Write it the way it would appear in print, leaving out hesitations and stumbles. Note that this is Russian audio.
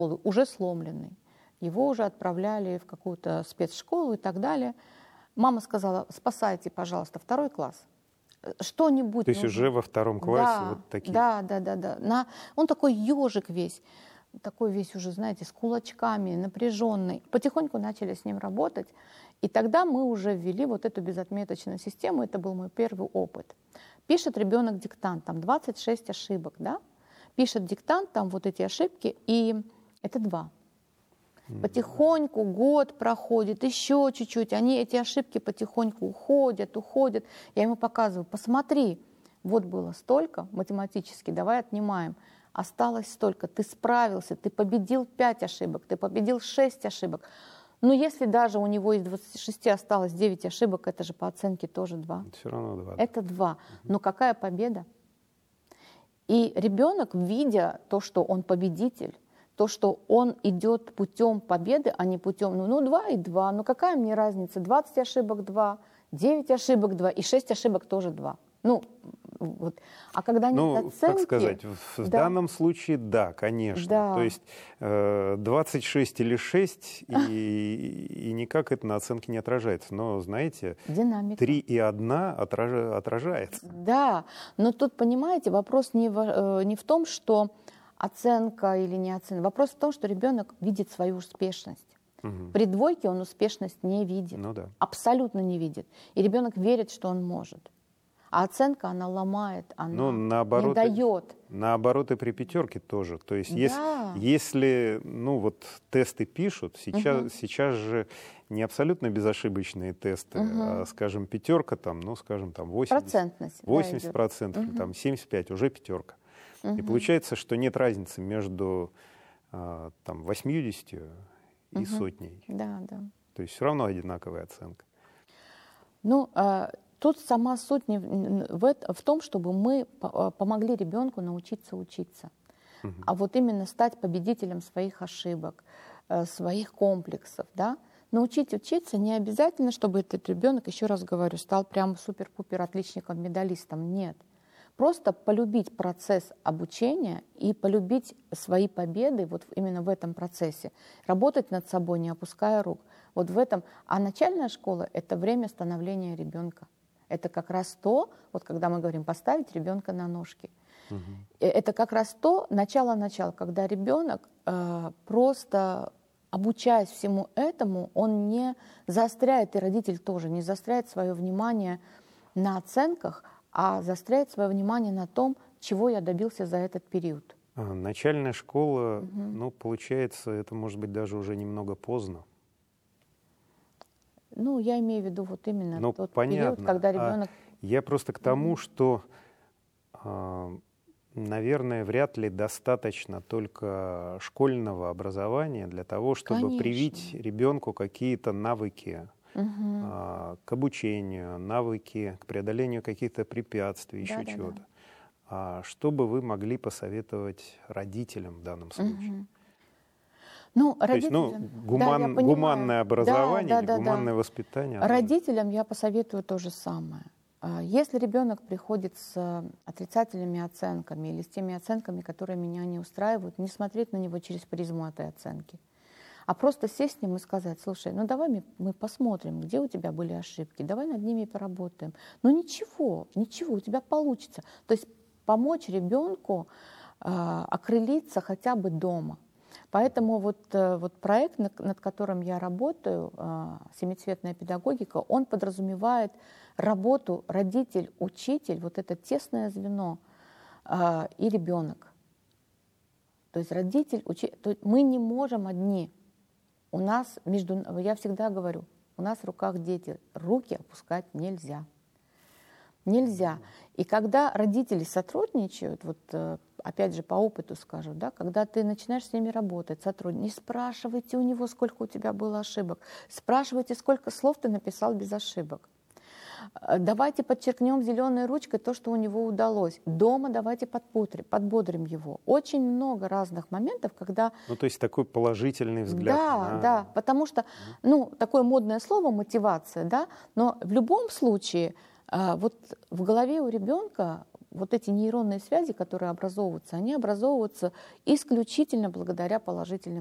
уже сломленный. Его уже отправляли в какую-то спецшколу и так далее. Мама сказала: спасайте, пожалуйста, 2 класс. Что-нибудь. То есть нужно. уже во 2 классе Да, вот такие? Да. Он такой ежик весь, такой весь уже, знаете, с кулачками, напряженный. Потихоньку начали с ним работать. И тогда мы уже ввели вот эту безотметочную систему. Это был мой первый опыт. Пишет ребенок диктант, там 26 ошибок, да? Пишет диктант, там вот эти ошибки, и это 2. Потихоньку год проходит, еще чуть-чуть, эти ошибки потихоньку уходят. Я ему показываю: посмотри, вот было столько математически, давай отнимаем. Осталось столько, ты справился, ты победил 5 ошибок, ты победил 6 ошибок. Но если даже у него из 26 осталось 9 ошибок, это же по оценке тоже 2. Все равно 2. Это 2. Но какая победа? И ребенок, видя то, что он победитель, то, что он идет путем победы, а не путем, 2 и 2, какая мне разница, 20 ошибок 2, 9 ошибок 2 и 6 ошибок тоже 2. Вот. А когда нет оценки... как сказать, в данном случае, да, конечно. Да. То есть 26 или 6, и никак это на оценке не отражается. Но, знаете, динамика. 3 и 1 отражается. Да, но тут, понимаете, вопрос не в том, что оценка или не оценка. Вопрос в том, что ребенок видит свою успешность. При 2 он успешность не видит. Да. Абсолютно не видит. И ребенок верит, что он может. А оценка, она ломает, она не дает. Наоборот, и при 5 тоже. То есть, если тесты пишут, сейчас же не абсолютно безошибочные тесты, а, скажем, 5, скажем, 80%, 80%, 75%, уже 5. И получается, что нет разницы между 80 и 100. Да. То есть все равно одинаковая оценка. Тут сама суть в том, чтобы мы помогли ребенку научиться учиться. А вот именно стать победителем своих ошибок, своих комплексов. Да? Научить учиться не обязательно, чтобы этот ребенок, еще раз говорю, стал прям супер-пупер отличником, медалистом. Нет. Просто полюбить процесс обучения и полюбить свои победы вот именно в этом процессе. Работать над собой, не опуская рук. Вот в этом. А начальная школа — это время становления ребенка. Это как раз то, вот когда мы говорим поставить ребенка на ножки. Это как раз то начало, когда ребенок просто, обучаясь всему этому, он не заостряет, и родитель тоже не заостряет свое внимание на оценках, а заостряет свое внимание на том, чего я добился за этот период. Начальная школа, получается, это может быть даже уже немного поздно. Я имею в виду вот именно тот понятно. период, когда ребенок... Я просто к тому, что, наверное, вряд ли достаточно только школьного образования для того, чтобы привить ребенку какие-то навыки к обучению, навыки к преодолению каких-то препятствий, еще чего-то. Что бы вы могли посоветовать родителям в данном случае? Родителям, гуманное образование, гуманное воспитание. Родителям я посоветую то же самое. Если ребенок приходит с отрицательными оценками или с теми оценками, которые меня не устраивают, не смотреть на него через призму этой оценки, а просто сесть с ним и сказать: слушай, давай мы посмотрим, где у тебя были ошибки, давай над ними поработаем. Ничего, у тебя получится. То есть помочь ребенку окрылиться хотя бы дома. Поэтому вот проект, над которым я работаю, «Семицветная педагогика», он подразумевает работу родитель-учитель, вот это тесное звено, и ребенок. То есть родитель-учитель, мы не можем одни. Я всегда говорю, у нас в руках дети, руки опускать нельзя. Нельзя. И когда родители сотрудничают, опять же, по опыту скажу, когда ты начинаешь с ними работать, не спрашивайте у него, сколько у тебя было ошибок, спрашивайте, сколько слов ты написал без ошибок. Давайте подчеркнем зеленой ручкой то, что у него удалось. Дома давайте подбодрим его. Очень много разных моментов, когда... то есть такой положительный взгляд. Да, потому что, такое модное слово мотивация, но в любом случае, в голове у ребенка вот эти нейронные связи, которые образовываются, они образовываются исключительно благодаря положительным